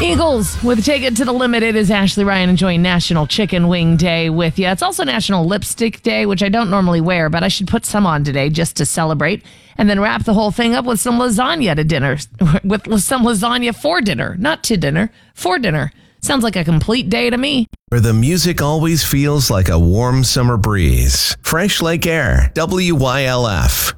Eagles with Take It to the Limit. It is Ashley Ryan enjoying National Chicken Wing Day with you. It's also National Lipstick Day, which I don't normally wear, but I should put some on today just to celebrate. And then wrap the whole thing up with some lasagna to dinner. With some lasagna for dinner. Not to dinner, for dinner. Sounds like a complete day to me. Where the music always feels like a warm summer breeze. Fresh Lake Air, WYLF.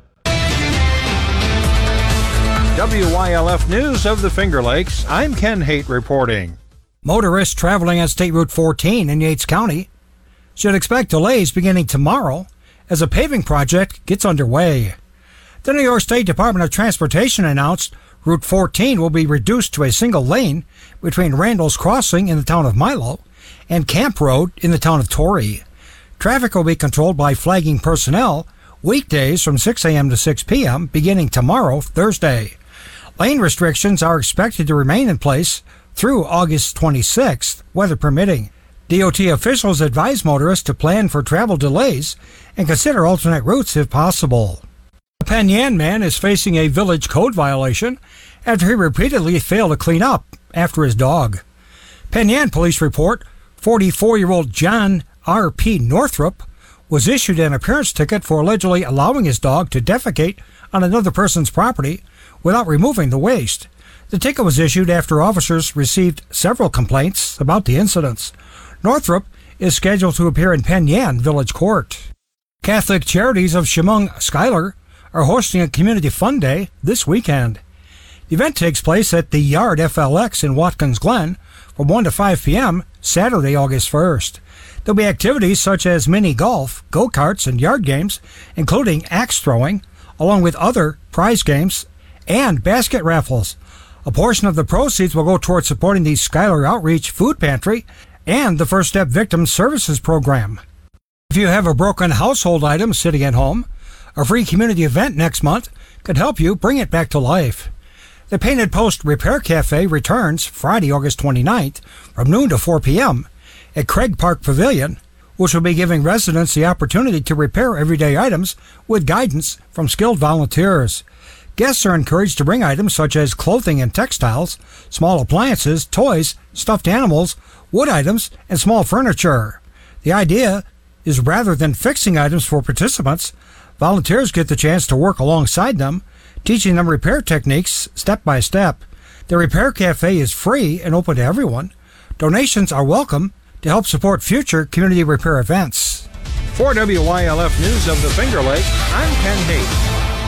WYLF News of the Finger Lakes. I'm Ken Haight reporting. Motorists traveling on State Route 14 in Yates County should expect delays beginning tomorrow as a paving project gets underway. The New York State Department of Transportation announced Route 14 will be reduced to a single lane between Randall's Crossing in the town of Milo and Camp Road in the town of Torrey. Traffic will be controlled by flagging personnel weekdays from 6 a.m. to 6 p.m. beginning tomorrow, Thursday. Lane restrictions are expected to remain in place through August 26th, weather permitting. DOT officials advise motorists to plan for travel delays and consider alternate routes if possible. A Penn Yan man is facing a village code violation after he repeatedly failed to clean up after his dog. Penn Yan police report 44-year-old John R.P. Northrup was issued an appearance ticket for allegedly allowing his dog to defecate on another person's property without removing the waste. The ticket was issued after officers received several complaints about the incidents. Northrup is scheduled to appear in Penn Yan Village Court. Catholic Charities of Chemung Schuyler are hosting a Community Fun Day this weekend. The event takes place at the Yard FLX in Watkins Glen from 1 to 5 p.m. Saturday, August 1st. There'll be activities such as mini golf, go-karts, and yard games, including axe throwing, along with other prize games and basket raffles. A portion of the proceeds will go towards supporting the Schuyler Outreach Food Pantry and the First Step Victim Services Program. If you have a broken household item sitting at home, a free community event next month could help you bring it back to life. The Painted Post Repair Cafe returns Friday, August 29th from noon to 4 p.m. at Craig Park Pavilion, which will be giving residents the opportunity to repair everyday items with guidance from skilled volunteers. Guests are encouraged to bring items such as clothing and textiles, small appliances, toys, stuffed animals, wood items, and small furniture. The idea is rather than fixing items for participants, volunteers get the chance to work alongside them, teaching them repair techniques step by step. The Repair Cafe is free and open to everyone. Donations are welcome to help support future community repair events. For WYLF News of the Finger Lakes, I'm Ken Haight.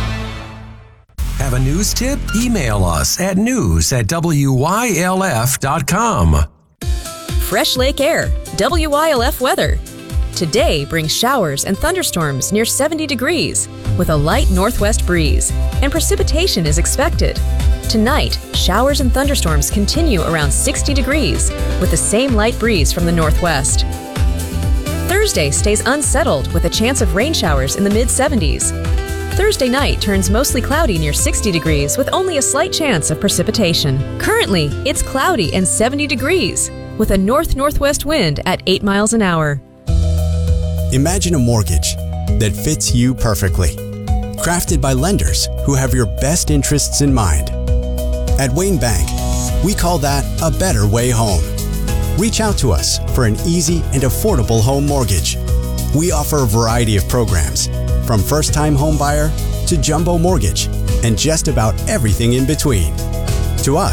Have a news tip? Email us at news@wylf.com. Fresh Lake Air, WYLF weather. Today brings showers and thunderstorms near 70 degrees with a light northwest breeze, and precipitation is expected. Tonight, showers and thunderstorms continue around 60 degrees with the same light breeze from the northwest. Thursday stays unsettled with a chance of rain showers in the mid-70s. Thursday night turns mostly cloudy near 60 degrees with only a slight chance of precipitation. Currently, it's cloudy and 70 degrees with a north-northwest wind at 8 miles an hour. Imagine a mortgage that fits you perfectly, crafted by lenders who have your best interests in mind. At Wayne Bank, we call that a better way home. Reach out to us for an easy and affordable home mortgage. We offer a variety of programs, from first-time home buyer to jumbo mortgage, and just about everything in between. To us,